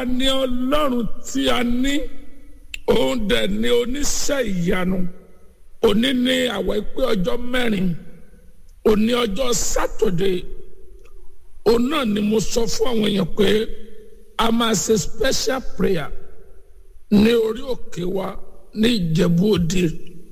ni Ọlọ́run tí a ní, òun dẹ̀ ni oníṣẹ́ ìyanu. Òní ni àwẹ̀ pé ọjọ́ mẹ́rin, òní ọjọ́ Sátọ̀dé. Òun náà ni mo sọ fún àwọn èèyàn pé a máa ṣe special prayer ní orí òkè wa ní Ìjẹ̀bú Òde.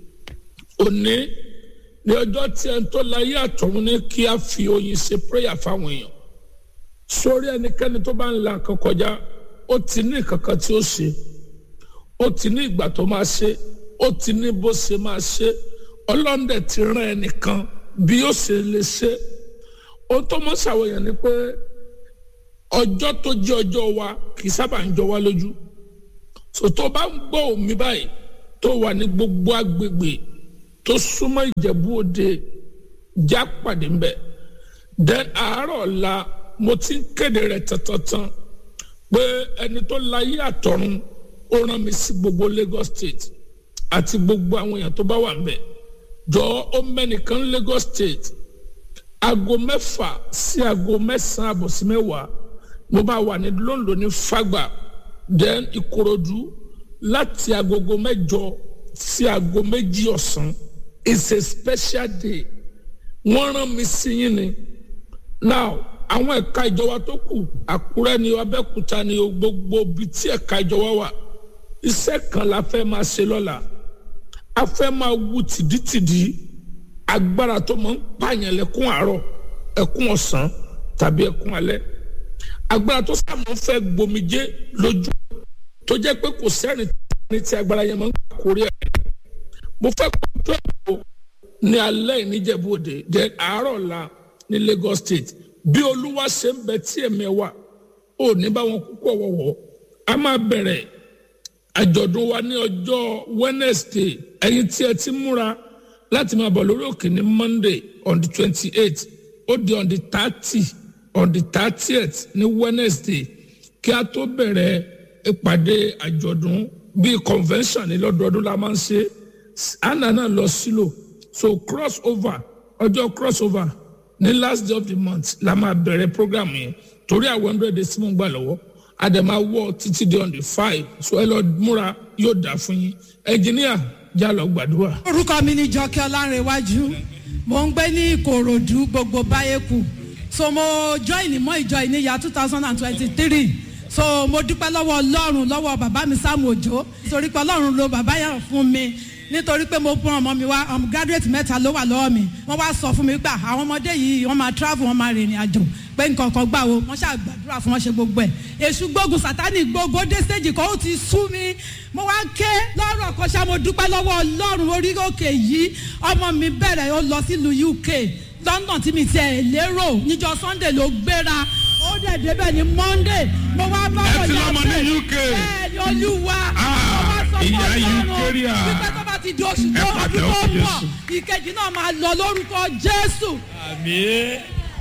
Òní ní ọjọ́ tí ẹni tó láyé àtọ̀run ní kí a fi oyin ṣe prayer fáwọn èèyàn. Sórí ẹnikẹ́ni tó bá ń la nǹkan kọjá, ó ti ní kankan tí ó ṣe, ó ti ní ìgbà tó máa ṣe, ó ti ní bó ṣe máa ṣe. Ọlọ́run dẹ̀ ti rán ẹnìkan bí ó ṣe lè ṣe. Ohun tó mọ́ ṣàwòyàn ni pé ọjọ́ tó jẹ́ ọjọ́ wa kì í sábà ń jọ wá lójú. So tó bá ń gbọ́ omi báyìí tó wà ní gbogbo agbègbè tó súnmọ́ Ìjẹ̀bú Òde, já pàdé ń bẹ̀. Then àárọ̀ ọ̀la mo ti ń kéde rẹ̀ tantan pé ẹni tó láyé àtọ̀run ó rán mi sí gbogbo Lagos State àti gbogbo àwọn èèyàn tó bá wà ń bẹ̀. Jọ ó mẹ́nìkan Lagos State aago 6 sí aago 9 àbọ̀ sí 10 mo bá wà ní London ní Fagba, then Ìkòròdú láti agogo 8 sí aago 2 ọ̀sán. It's a special day. Wọ́n rán mi sí yín ni. Now àwọn ẹ̀ka ìjọba tó kù Àkúrẹ́ ni Abẹ́òkúta ni gbogbo bí tí ẹ̀ka ìjọba wà. Iṣẹ́ kan la fẹ́ máa ṣe lọ́la. A fẹ́ máa wú tìdítìdí agbára tó máa ń pààyàn lẹ́kún àárọ̀, ẹkún ọ̀sán tàbí ẹkún alẹ́. Agbára tó sàmọ́ fẹ́ gbomijé lójú tó jẹ́ pé kò sẹ́rìn tí agbára yẹn máa ń kórè ẹ̀. Mo fẹ́ kó tó ẹ̀kọ́ ní alẹ́ ìníjẹ̀bú Òde dẹ̀ àárọ̀ ọ̀la ní Lagos State. Bí Olúwa ṣe ń bẹ tí ẹ̀mí wà, ò ní bá wọn kúkú ọ̀wọ̀wọ̀. A máa bẹ̀rẹ̀ àjọ̀dún wa ní ọjọ́ Wednesday. Ẹ̀yin tí ẹ ti múra láti máa bọ̀ lórí òkè ní Monday on the 28th, ó di on the 30th ní Wednesday kí a tó bẹ̀rẹ̀ ìpàdé àjọ̀dún bíi convention ní lọ́dọọdún la máa ń ṣe. Anna náà lọ sílò, so ọjọ́ crossover ní last day of the month la máa bẹ̀rẹ̀ program yẹn torí àwọn 100 days tí mo ń gbà lọ́wọ́ àdèmà wọ títí di on the 5, so ẹ lọ múra yóò dà fún yín. Engineer já lọ gbàdúrà. Orúkọ mi ni Jọkẹ́ Ọlárẹ̀wájú, mo ń gbé ní Ìkòròdú gbogbo báyẹ̀kù. So mo join mọ́ ìjọ ìníyà 2023. So mo dúpẹ́ lọ́wọ́ Ọlọ́run, lọ́wọ́ bàbá mi Sam Òjó, nítorí pé Ọlọ́run ló bàbá yẹn fún mi. Nítorí pé mo fún ọmọ mi wá, graduate 3 ló wà lọ́wọ́ mi. Wọ́n wá sọ fún mi pé àwọn ọmọdé yìí wọ́n máa travel, wọ́n máa rìnrìn àjò pé nǹkan kan gbà wo, wọ́n ṣàgbàdúrà fún wọn ṣe gbogbo ẹ̀. Èṣù gbógun Sátánì gbogbo dé stage kan ó ti sú mi. Mo wá ké lọ́rọ̀ kan ṣá, mo dúpẹ́ lọ́wọ́ Ọlọ́run orí òkè yìí. Ọmọ mi bẹ̀rẹ̀ ó lọ sílùú UK, London tí mi ti ẹ̀ lérò, níjọ́ Sunday ló gbéra. Ó dẹ̀ débẹ̀ ní Monday. Mo wá bá wọn jà pé bẹ́ẹ̀ ni Olúwa. Mo wá sọ fún Ọlọ́run wípé tó bá ti di oṣù tó ọdún tó ń bọ̀, ìkejì náà máa lọ lórúkọ Jésù. Àmín.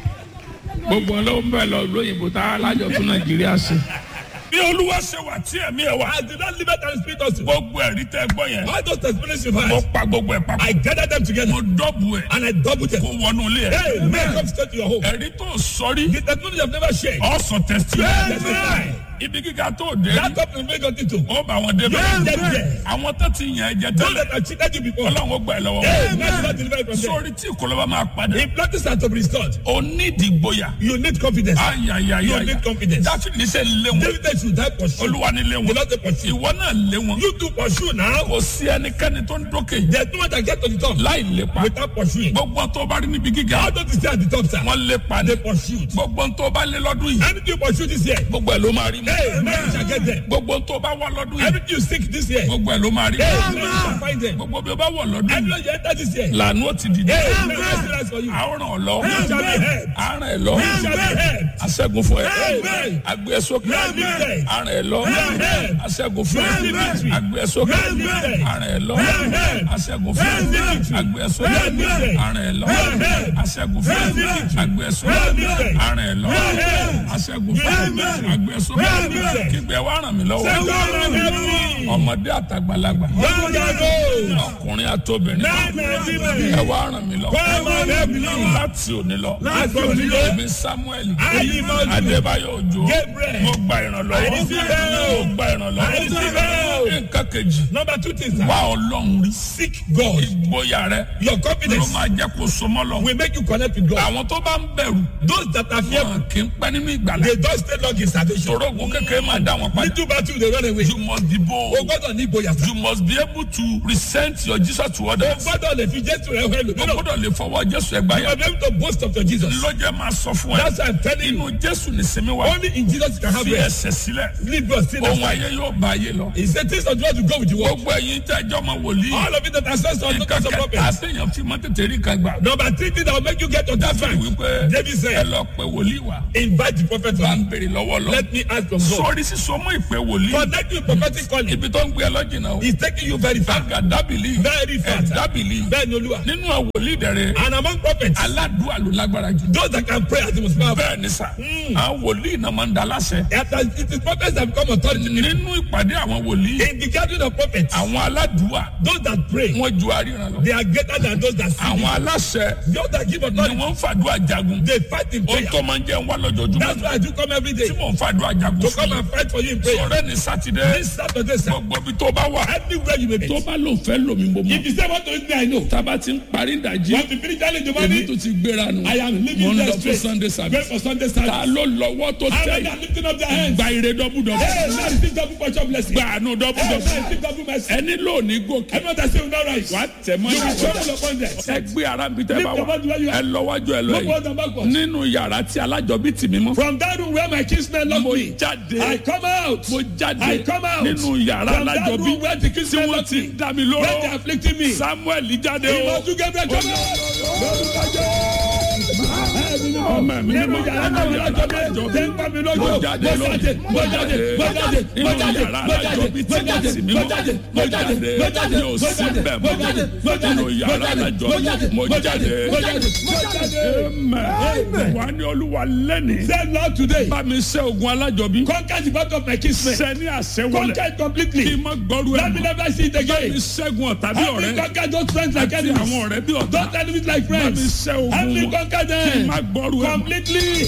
Gbogbo ọlọ́run bẹ́ẹ̀ lọ lóyìnbó tá a lájọ tún Nàìjíríà ṣe. Bí Olúwa ṣe wà tí ẹ̀mí ẹ̀ wà. I did not leave it and spirit us. Gbogbo ẹ̀rí tẹ́ gbọ́ yẹn. All those experiences you had. Mo pa gbogbo ẹ̀ papọ̀. I gathered them together. Mo dọ́bù ẹ̀. And I doubled them. Kó wọnú ilé ẹ̀. Hey, man, come straight to your home. Ẹ̀rí tó sọrí. The testimony you have never shared. Also testimony. Yes, ibi gíga tó dé. That up in Lagos too. Ó bá wọn dé bẹ́ẹ̀. Àwọn tó ti yàn ẹ jẹ tẹ́lẹ̀. Those that have cheated you before. Ọlọ́run ó gbà ẹ́ lọ́wọ́. Hey, man, you not deliver from there. Sórí tí ìkọlọ́ba máa padà. If practice are to be restored. O need ìgboyà. You need confidence. You need confidence. Dáfídì ní sẹ́ lé wọn. David should die pursue. Olúwa ní lé wọn. The Lord dey pursue. Ìwọ náà lé wọn. You too pursue now. Kò sí ẹnikẹ́ni tó ń dókè. There is no one that get to the top. Láì lépa. Without pursuing. Gbogbo tó bá rí níbi gíga. How don't you stay at the top, sir? Wọ́n lépa ní. They pursued. Gbogbo tó bá lé lọ́dún yìí. Anything you pursue this year. Gbogbo ẹ̀ ló máa rí. Hey, man, you shall get there. Gbogbo tó bá wà lọ́dún yìí. Everything you seek this year. Gbogbo ẹ̀ ló máa rí. Hey, man, you shall find them. Gbogbo bí o bá wọ̀ lọ́dún yìí. Everything you enter this year. Lànà ó ti dìde. Hey, man, I see that for you. Àrùn ọ̀lọ́. You shall be helped. Àrùn ẹ̀ lọ. You shall be helped. Aṣẹ́gun fún ẹ. Amen. Àgbẹ̀ sókè. Amen. Àrùn ẹ̀ lọ. Amen. Aṣẹ́gun fún ẹ. Amen. Àgbẹ̀ sókè. Amen. Àrùn ẹ̀ lọ. Amen. Aṣẹ́gun fún ẹ. Amen. Àgbẹ̀ sókè. Amen. Àrùn ẹ̀ lọ. Amen. Aṣẹ́gun fún ẹ. Amen. Àgbẹ̀ sókè. Amen. Àrùn ẹ̀ lọ. Amen. Aṣẹ́gun fún ẹ. Amen. Àgbẹ̀ sókè. kígbe wá ràn mí lọ́wọ́. ọmọdé àtàgbàlagbà. ọkùnrin àtobìnrin. ẹ wá ràn mí lọ́wọ́. láti òní lọ. èmi Samuel Adébáyọ̀ Òjó. mo gba ìrànlọ́wọ́. nǹkan kejì. Number 2 things. wá Ọlọ́run rí. Seek God. ìgboyà rẹ. Your ló confidence máa jẹ́ kó somọ́ lọ. will make you connect with God. àwọn tó bá ń bẹ̀rù. Those that are fearful, kì í pẹ́ nínú ìgbàlá. they don't stay long in salvation. Tòrógùn kékeré máa dá wọn padà. Little battle, they run away. You must be bold. O gbọ́dọ̀ ní ìgboyà. You must be able to present your Jesus to O others. gbọ́dọ̀ lè fi Jésù rẹ̀ wẹ̀ lò. O gbọ́dọ̀ lè fọwọ́ Jésù ẹgbàá You yà. are able to boast of your Jesus. Lọ́jọ́ máa sọ fún ẹ. That's why I'm telling you. Inú Jésù ní sinmi wá. Only in Jesus you can have Fi rest. ẹsẹ̀ sílẹ̀. Leave your sin Ohun aside. ayé yóò bá ayé lọ. He said things of God to go with the world. Gbogbo ẹ̀yin tẹ́ ẹjọ́ máa wòlíì. All of it that are sons of Nǹkan daughters of kẹta prophets. àtẹ̀yàn fi máa tètè rí kan gbà. Number 3 thing that will make you get to that Dáfídì point. wípé David ẹ said, lọ pe wòlíì wá. invite the prophet Bá to ń me. bèrè lọ́wọ́ lọ. Let me ask from God. Sọ́ọ́rí sísọ mọ́ ìpè wòlíì. Connect with prophetic calling. Ibi tó ń gbé ẹ lọ́jìnà o. He's taking you very far. Dábìlì. Very far. Dábìlì. Bẹ́ẹ̀ ni Olúwa. Nínú àwọn wòlíì dẹ̀rẹ̀. And among prophets, Aládùúgbò ló lágbára jù. those that can pray are the most powerful. Bẹ́ẹ̀ ni sà. Àwọn wòlíì náà máa ń da láṣẹ. It is prophets that become authority. Nínú ìpàdé àwọn wòlíì. In the gathering of prophets, Àwọn aládùúgbò. those that pray, Wọ́n ju aríran lọ. they are greater than those that see. Àwọn aláṣẹ. Those that give Ni authority, wọ́n ń fàdúrà jagun. they fight in Ó prayer. tó máa ń jẹ́ wá lójoojúmọ́. That's why I do come every day Tí mò ń fàdúrà jagun to fún come yín. and fight for you in prayer. Sọ̀rọ̀ ní Sátidé. This Saturday, sir, Gbogbo ibi tó bá wà. anywhere you may be. Tó bá lò fẹ́ lómi mo mọ̀. If you say what to me, I know. Tábà ti ń parí ìdajì. Want to finish early in the Èmi morning? tó ti gbéra nù. I am Mo leaving ń there lọ fún straight. Sunday Going service. for Sunday Ta service. ló lọ́wọ́ tó How tẹ̀ many are lifting up their hands? gba ire dọ́bùdọ́bù. Hey, now receive double portion blessing. Gba àánú Hey, dọ́bùdọ́bù. now receive double mercy. Ẹni lónìí gòkè. Everyone that say will not rise. Wà á tẹ̀ mọ́ You will ìyàwó. trouble upon them. Ẹ gbé ara bí tẹ́ bá Lift wà. your body where you are. Ẹ lọ wájú ẹ lọ No yìí. forward and backwards. Nínú yàrá tí alájọbí tì mí mọ́. From that room where my kinsmen locked Mo me, jáde. I come out. Mo jáde. I come out. Nínú yàrá From that alájọbí room where the tí kinsmen wọ́n locked ti me, dá mi when they lóró. are afflicting me. Samuel jáde o. Ìmọ̀tún Gabriel come out. Ọmọ mi ni mo Nínú yàrá náà alájọbí tẹ́ ń bá mi lójú. Mo jáde lónìí. Mo jáde. Nínú yàrá alájọbí tí wọ́n ti mí mọ́. Mo jáde. Mi ò sí bẹ́ẹ̀ mọ́. Nínú yàrá alájọbí mo jáde. Amen. Wà ní Olúwa lẹ́nìí. Say Lord today, Bá mi ṣẹ́ ogun alájọbí. conquer the battle of my kinsmen. Sẹ́ni àṣẹ Conquer wọlé. it completely. Kí n má gbọ́rú ẹ̀ Let me mọ́. never see it Bá mi again. ṣẹ́gun ọ̀tá bí Help me ọ̀rẹ́. conquer those friends like Àti enemies. àwọn ọ̀rẹ́ bí ọ̀tá. Those enemies like Bá mi friends. ṣẹ́ ogun Help me wọn. conquer Kí n them má gbọ́rú ẹ̀ mọ́. completely.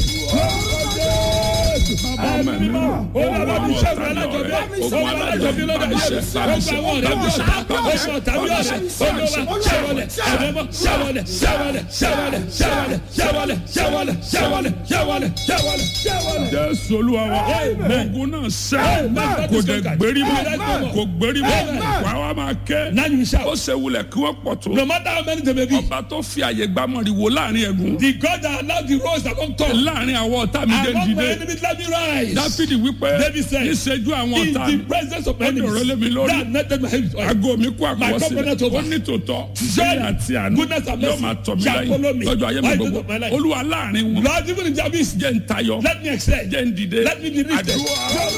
Jésù Olúwa wa. Ogun náà ṣẹ́. Kò dẹ̀ gbérí mọ́. Kò gbérí mọ́. Wà á wá máa kẹ́. Now you Ó shout. ṣe wulẹ̀ kí wọ́n pọ̀ tó. No matter how many they may be, Ọba tó fi àyè gbámọ̀rì wò láàrin ẹ̀gún. the God that allowed the rose among tongues, Láàrin àwọn ọ̀tá mi dé among my dìde. enemies, let me rise. Dáfídì wípé David said, níṣẹ́jú àwọn In ọ̀tá the mi. presence of my Ó dọ̀rọ̀ lé mi enemies, lórí. that netted my head. Aago mi kú My àkọsílẹ̀. covenant over. Ó ní tòótọ́. Surely, Bẹ́ẹ̀ àti àánú. goodness and Yóò mercy máa tọ̀ mí shall follow lẹ́yìn. me Lọ́jọ́ ayé mi all the days gbogbo. of my life. Olúwa láàrin wọn. Lord, even in the abyss, Jẹ́ ń tayọ. let me excel. Jẹ́ ń dìde. Let me be lifted. Àdúrà.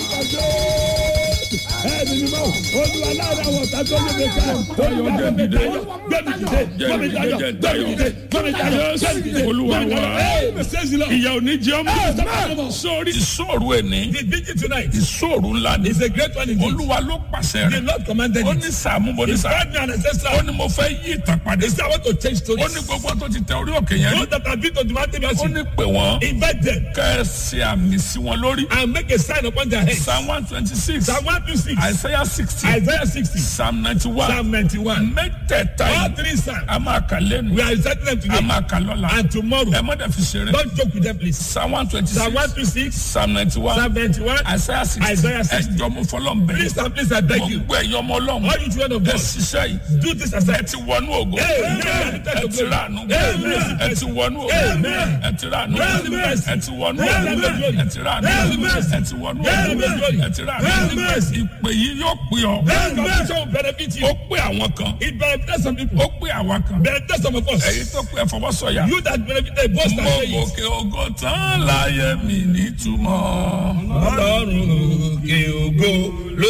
Ìyà ò ní jẹ́ ọmọ. Sórí ìṣòro ẹni. The vigil tonight Ìṣòro ńlá ni. is a great one indeed. Olúwa ló pàṣẹ The rẹ̀. Lord commanded Ó it. ní Sàámú mo ní His Sàámú. God and ancestral. Ó ní mo fẹ́ yí ìtàn padà. He said, I want to change stories. Ó ní gbogbo tó ti tẹ orí òkè yẹn rí. Those that have been to the mountain, Ó ní pè wọ́n. invite them Kẹ́ ẹ ṣe àmì sí wọn lórí. and make a sign upon their heads. Psalm 126. Psalm 126, Isaiah 60. Isaiah 60, Psalm 91. Psalm 91. Mẹ́tẹ̀ẹ̀ta All yìí. three psalms. A máa kà lẹ́nu. We are reciting them A today máa kà lọ́la. and tomorrow. Ẹ má dẹ̀ fi ṣeré. Don't joke with them, please. Psalm 126. Psalm 126, Psalm 91. Psalm 91. Isaiah 60. Isaiah 60. Ẹjọ́ mo fọlọ́ ń bẹ̀rẹ̀. Please and please, I beg you. Gbogbo ẹ̀yin ọmọ Ọlọ́run. All you children of Ẹ God, ṣiṣẹ́ yìí. do this Ẹ aside. ti wọnú ògo. Amen. Ẹ ti ràánú. Amen. Ẹ ti wọnú ògo. Amen. Ẹ ti ràánú. Amen. Ẹ ti wọnú ògo. Amen. Ẹ ti ràánú. Amen. Ẹ ti wọnú ògo. Amen. Ẹ ti ràánú. Amen. Ìpè yìí yóò pè ọ́. This condition will benefit you. Ó pè àwọn kan. It benefits some people. Ó pè àwọn kan. Benefits some of Èyí us. tó pè ẹ̀fọwọ́sọ̀yà. You that benefit, boast and Mo say it. gòkè ògo tán láyé mi nítumọ̀. Ọlọ́run òkè ògo ló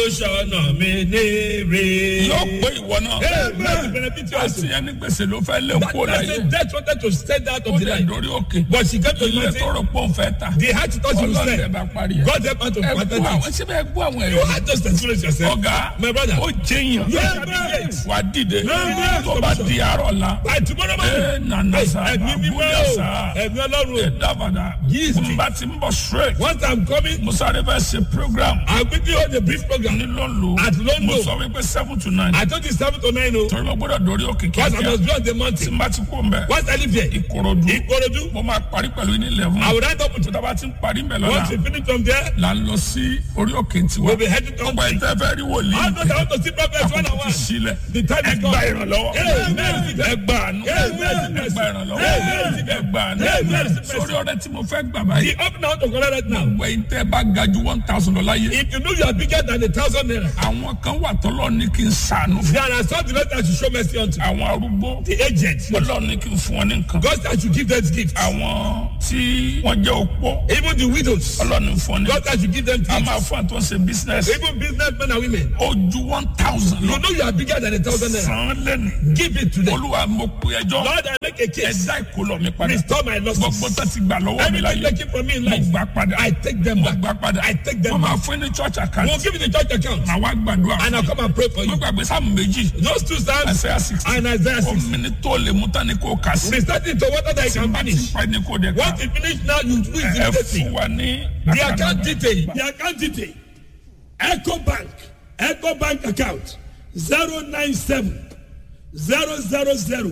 yóò ṣọ̀nà mi ní yóò ire. pé ìwọ náà. Amen. To benefit you also. àti ẹni gbèsè ló fẹ́ lé kó That láyé. person death wanted to stand out ó of the dẹ̀ life. dórí òkè. But she got to the ilé mountain. tọrọ pọ̀ ń fẹ́ ta. The heart thought she would ọlọ́run ẹ̀ stand. bá parí ẹ̀. God help her to ẹ protect gbọ́ àwọn it. síbẹ̀ gbọ́ àwọn You ẹ̀rọ. had just experience yourself. ọ̀gá My brother. ó jẹyàn. Yes, amen. wà á dìde. Amen. tó bá di àárọ̀ la. By tomorrow ẹ morning. nana sa Ẹ̀mí mímọ́ abúlé o. sa. Ẹ̀mí Ọlọ́run ẹ o. dábàdà. Yes. n bá ti ń bọ̀ straight. Once I'm coming, musare bẹ ṣe program. I'll quickly hold a brief program. ní lọ́nlọ́. At London. mo sọ wípé 7 to 9. I told you 7 to 9 o. torí mo gbọ́dọ̀ dórí òkè Because I kíákíá. must be on the tí mountain. n bá ti kó mbẹ. Once I leave there, ìkòròdú. Ikorodu, mo máa parí pẹ̀lú ní 11. I will write up with tó dábàá ti ń parí mbẹ once lọ́la. we finish from there, là ń lọ sí orí òkè tiwa. we'll be heading to ọgbà ìtẹ́ fẹ́ rí I wòlíì. know that I want to see prophets one on àkókò ti one. sílẹ̀. The time is ẹgbà gone. ìrànlọ́wọ́. Amen. ẹgbà àánú. Amen. ẹgbà ìrànlọ́wọ́. Amen. ẹgbà àánú. Amen. sórí ọ̀rẹ́ tí mo fẹ́ gbà báyìí. The open out to collect right now. ọgbà ìtẹ́ bá ga ju 1,000 lọ láyé. If you know you are bigger than 1,000 naira, àwọn kan wà tọ́lọ́ ní kí n ṣàánú fún. there are some the Lord that should show mercy unto. àwọn arúgbó. The aged. ọlọ́run ní kí n fún wọn ní nǹkan. God that should give them gifts. àwọn tí wọ́n jẹ́ opó. Even the widows. ọlọ́run ní fún wọn ní. God that should give them a máa gifts. fún àtúntò ṣe business. Even businessmen and women. ó ju 1,000 You lọ. know you are bigger than 1,000 naira. san lẹ́nu. Give it to them. olúwa mo pe ẹjọ́. Lord, I make a case. ẹ̀dá ìkólọ mi padà. Restore my losses. gbogbo tó ti gbà lọ́wọ́ mi Everything láyé. taken from me in mo life, gbà padà. I take them mo back. gbà padà. I take them wọ́n máa back. fún ní church We'll account. give you the church account. màá wá gbàdúrà. And I'll come and pray for mo you. gbàgbé sáàmù méjì. Those two psalms Isaiah 60. and Isaiah 6. omi tó lè mú tán ni kò kà sí. We start into water that you tí can bá ti finish. pa ni kò dé ká. Once you finish now, you do it ẹ immediately. fún wa ní. The account detail. The account detail. Echo Bank. Echo Bank account. 097 000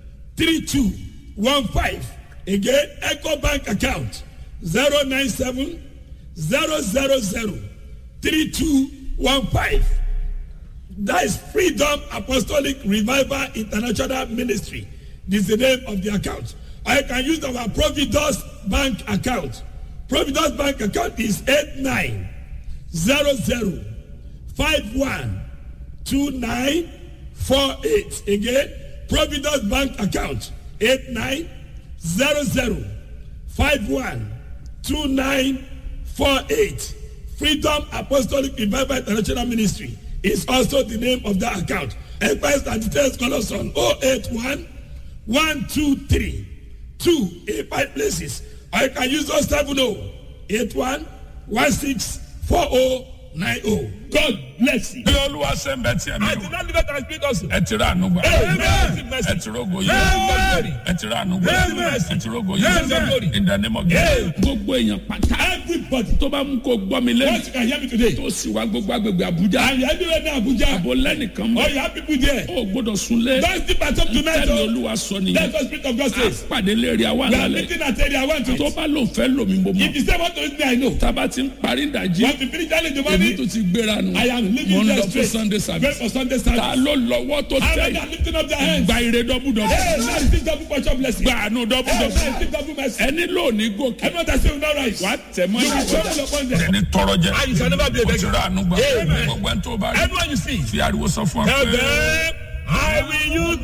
3215. Again, Echo Bank account. 097 000 3215. That is Freedom Apostolic Revival International Ministry. This is the name of the account. I can use our Providence Bank account. Providence Bank account is 8900512948. Again, Providence Bank account 8900512948. Freedom Apostolic Revival International Ministry is also the name of that account. Enquiries and details call us on 081 123 285 places. I can use those 7081 164090. God bless you. bí olúwa ṣe ń bẹ tí ẹ mi I did not live it and speak also. ẹ ti rà ànú gbà. Amen. ẹ ti rógo yìí. Amen. ẹ ti rà ànú gbà. Amen. ẹ ti rógo Amen. yìí. in the name of Jesus. gbogbo èèyàn pátá. Everybody, tó bá mú kó gbọ́ mi lẹ́nu. once you can hear me today, tó sì wá gbogbo agbègbè Àbújá. and you are everywhere now, Abuja, àbò lẹ́nìkan mọ́. oh, you have people there. ó gbọ́dọ̀ sunlé. Don't sleep at home tonight. tẹ́lẹ̀ Oh. olúwa sọ That's nìyẹn. what Spirit of God a says. pàdé lérí àwa We are lálẹ́. meeting at area 1 tó to bá lò fẹ́ lómi mo If mọ̀. you say what to me, I know. tába ti ń parí ìdajì. Once you finish telling the èmi money, tó ti gbéra nù. I am mo leaving ń there lọ fún straight. Sunday Pray service. for Sunday ta service. ló lọ́wọ́ tó How tẹ̀ many are lifting up their hands? gba ire dọ́bùdọ́bù. Hey, now receive double portion blessing. gba àánú Hey, now dọ́bùdọ́bù. receive double mercy. ẹni lónìí gòkè. Everyone that say will not rise. wà á tẹ̀ mọ́ You will ìyàwó. trouble upon them. ẹni tọrọ jẹ. And you shall never be a o ti beggar. rà àánú gbà. Amen. gbogbo ẹni tó bá rí. Everyone you see, fi ariwo sọ fún wa tell pé. them, I will use